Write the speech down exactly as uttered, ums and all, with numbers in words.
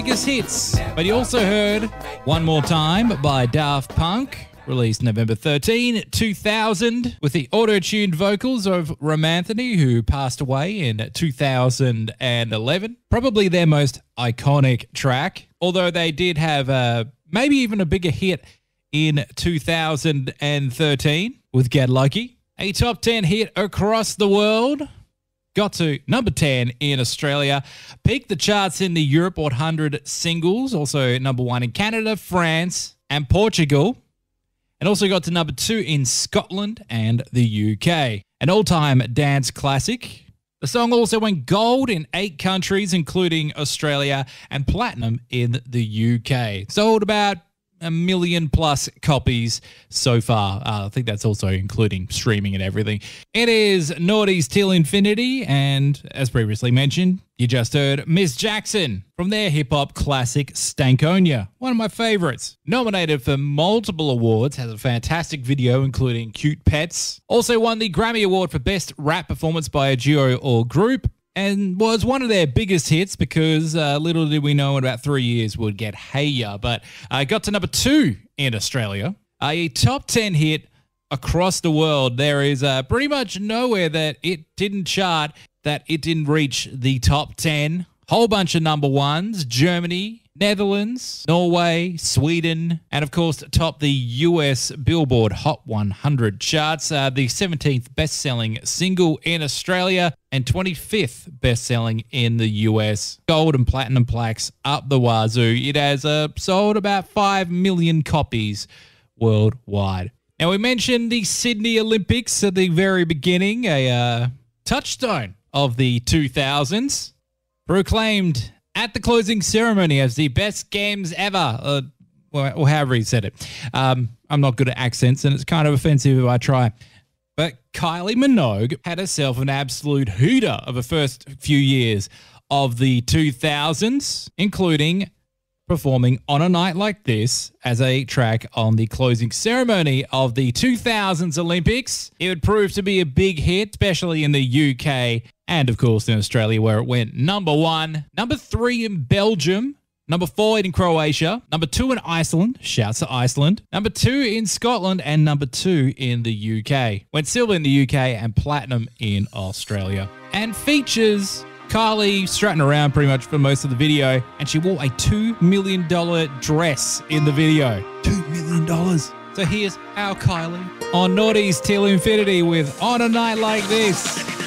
biggest hits. But you also heard One More Time by Daft Punk, released November thirteenth, two thousand, with the auto-tuned vocals of Romanthony, who passed away in two thousand eleven. Probably their most iconic track, although they did have uh, maybe even a bigger hit in two thousand thirteen with Get Lucky. A top ten hit across the world. Got to number ten in Australia. Peaked the charts in the Europe one hundred singles. Also number one in Canada, France, and Portugal. And also got to number two in Scotland and the U K. An all-time dance classic. The song also went gold in eight countries, including Australia, and platinum in the U K. Sold about a million plus copies so far. Uh, I think that's also including streaming and everything. It is Naughty's Till Infinity, and as previously mentioned, you just heard Miss Jackson from their hip-hop classic Stankonia, one of my favorites. Nominated for multiple awards, has a fantastic video including Cute Pets. Also won the Grammy Award for Best Rap Performance by a Duo or Group, and was one of their biggest hits because uh, little did we know in about three years would get Hey Ya, but uh, got to number two in Australia. A top ten hit across the world. There is uh, pretty much nowhere that it didn't chart, that it didn't reach the top ten. Whole bunch of number ones. Germany, Netherlands, Norway, Sweden, and of course topped the U S Billboard Hot one hundred charts. Uh, the seventeenth best-selling single in Australia and twenty-fifth best-selling in the U S. Gold and platinum plaques up the wazoo. It has uh, sold about five million copies worldwide. Now, we mentioned the Sydney Olympics at the very beginning, a uh, touchstone of the two thousands, proclaimed at the closing ceremony as the best games ever, uh, or, or however he said it. Um, I'm not good at accents, and it's kind of offensive if I try. But Kylie Minogue had herself an absolute hooter of the first few years of the two thousands, including performing On a Night Like This as a track on the closing ceremony of the two thousands Olympics. It would prove to be a big hit, especially in the U K and, of course, in Australia, where it went number one, number three in Belgium, number four in Croatia, number two in Iceland, shouts to Iceland, number two in Scotland, and number two in the U K. Went silver in the U K and platinum in Australia. And features Kylie strutting around pretty much for most of the video, and she wore a two million dollar dress in the video. two million dollars. So here's our Kylie on Naughty's Till Infinity with On a Night Like This.